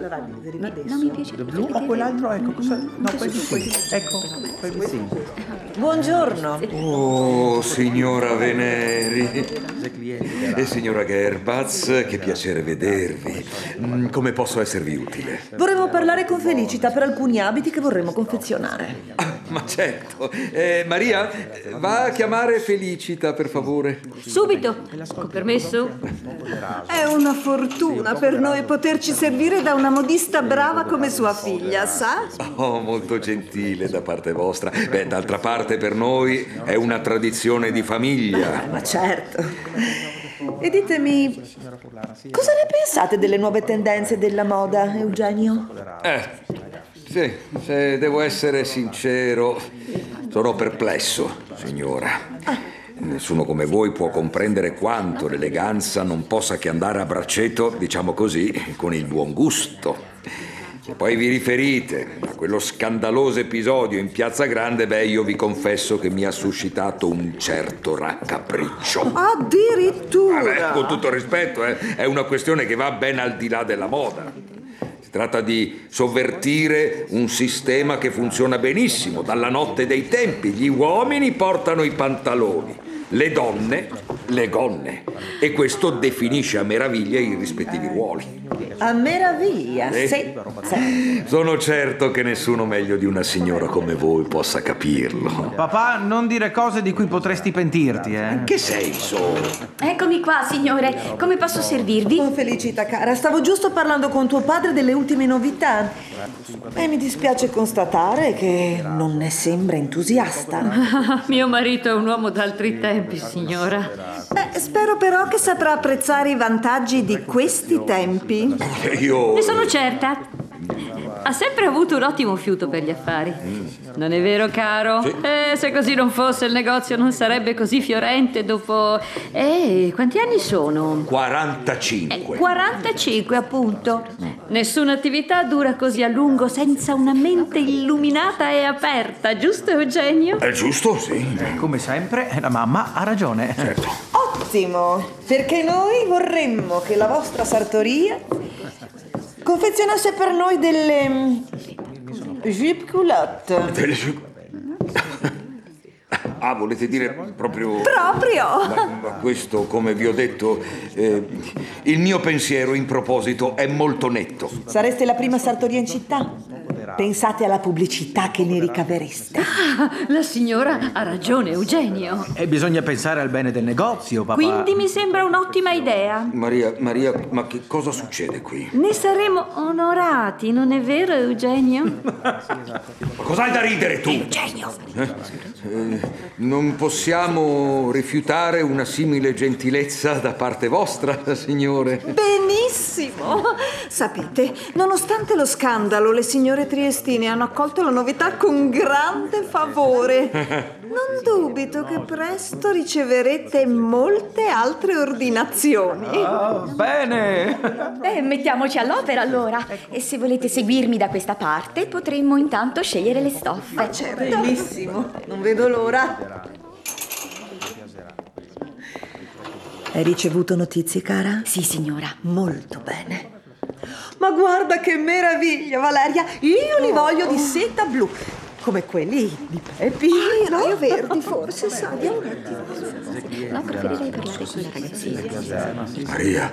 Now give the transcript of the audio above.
arriva adesso. Non mi piace. Blu o quell'altro? Ecco, cosa? No, quelli. Ecco, quelli sì. Buongiorno. Oh, signora Veneri e signora Gerbaz, che piacere vedervi. Come posso esservi utile? Vorremmo parlare con Felicita per alcuni abiti che vorremmo confezionare. Ah, ma certo. Maria, va a chiamare Felicita, per favore. Subito. Con permesso? È una fortuna per noi poterci servire da una modista brava come sua figlia, sa? Oh, molto gentile da parte vostra. Beh, d'altra parte per noi è una tradizione di famiglia. Ma certo. E ditemi, cosa ne pensate delle nuove tendenze della moda, Eugenio? Sì, se devo essere sincero, sono perplesso, signora. Nessuno come voi può comprendere quanto l'eleganza non possa che andare a braccetto, diciamo così, con il buon gusto. Se poi vi riferite a quello scandaloso episodio in Piazza Grande, beh, io vi confesso che mi ha suscitato un certo raccapriccio. Addirittura! Vabbè, con tutto il rispetto, è una questione che va ben al di là della moda. Si tratta di sovvertire un sistema che funziona benissimo dalla notte dei tempi. Gli uomini portano i pantaloni, le donne le gonne, e questo definisce a meraviglia i rispettivi ruoli. A meraviglia, sì. Sono certo che nessuno meglio di una signora come voi possa capirlo. Papà, non dire cose di cui potresti pentirti, Che senso? Eccomi qua, signore. Come posso servirvi? Oh, Felicita, cara, stavo giusto parlando con tuo padre delle ultime novità e mi dispiace constatare che non ne sembra entusiasta. Mio marito è un uomo d'altri tempi, signora. Spero però che saprà apprezzare i vantaggi di questi tempi. Io... Ne sono certa. Ha sempre avuto un ottimo fiuto per gli affari. Non è vero, caro? Sì. Se così non fosse, il negozio non sarebbe così fiorente dopo... quanti anni sono? 45. 45, appunto. Nessuna attività dura così a lungo senza una mente illuminata e aperta, giusto, Eugenio? È giusto, sì. Come sempre, la mamma ha ragione. Certo. Ottimo, perché noi vorremmo che la vostra sartoria confezionasse per noi delle jupe culotte. Ah, volete dire proprio... Proprio! Ma questo, come vi ho detto, il mio pensiero in proposito è molto netto. Sareste la prima sartoria in città? Pensate alla pubblicità che ne ricavereste. La signora ha ragione, Eugenio. E bisogna pensare al bene del negozio, papà. Quindi mi sembra un'ottima idea. Maria, ma che cosa succede qui? Ne saremo onorati, non è vero, Eugenio? Ma cos'hai da ridere tu? Eugenio! Non possiamo rifiutare una simile gentilezza da parte vostra, signore. Benissimo! Sapete, nonostante lo scandalo, le signore triestine hanno accolto la novità con grande favore. Non dubito che presto riceverete molte altre ordinazioni. Bene! Mettiamoci all'opera allora. E se volete seguirmi da questa parte, potremmo intanto scegliere le stoffe. Certo. Bellissimo, non vedo l'ora. Hai ricevuto notizie, cara? Sì, signora. Molto bene. Ma guarda che meraviglia, Valeria! Io li voglio di seta blu, come quelli di Peppi. Io verdi, forse, sa, andiamo un attimo. No, preferirei parlare con la ragazzina. Maria,